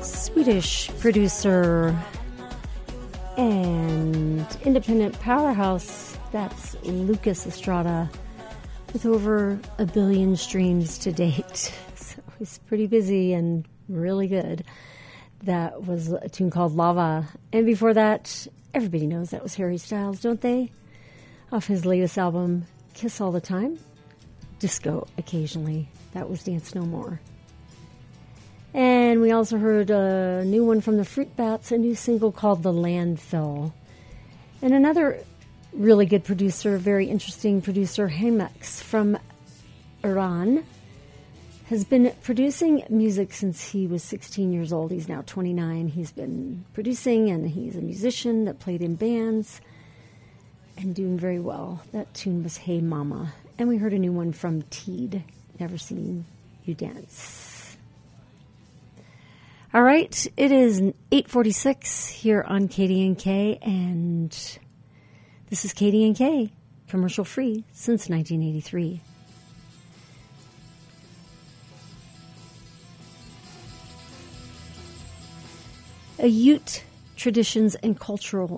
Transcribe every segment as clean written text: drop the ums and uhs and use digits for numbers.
Swedish producer and independent powerhouse, that's Lucas Estrada, with over 1 billion streams to date. So he's pretty busy and really good. That was a tune called Lava. And before that, everybody knows that was Harry Styles, don't they? Off his latest album, Kiss All the Time, Disco Occasionally. That was Dance No More. And we also heard a new one from the Fruit Bats, a new single called The Landfill. And another really good producer, very interesting producer, Hemex from Iran, has been producing music since he was 16 years old. He's now 29. He's been producing, and he's a musician that played in bands and doing very well. That tune was Hey Mama. And we heard a new one from Teed, Never Seen You Dance. All right, it is 8:46 here on KDNK, and this is KDNK, commercial free since 1983. A Ute Traditions and Culture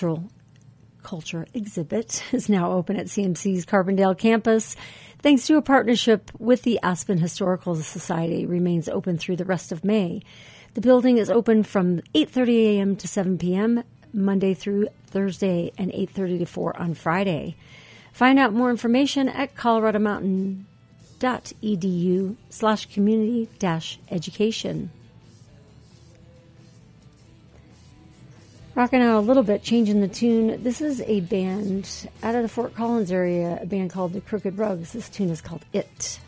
exhibit is now open at CMC's Carbondale campus. Thanks to a partnership with the Aspen Historical Society, remains open through the rest of May. The building is open from 8:30 a.m. to 7 p.m. Monday through Thursday and 8:30 to 4 on Friday. Find out more information at coloradomountain.edu/community-education. Rocking out a little bit, changing the tune. This is a band out of the Fort Collins area, a band called the Crooked Rugs. This tune is called It.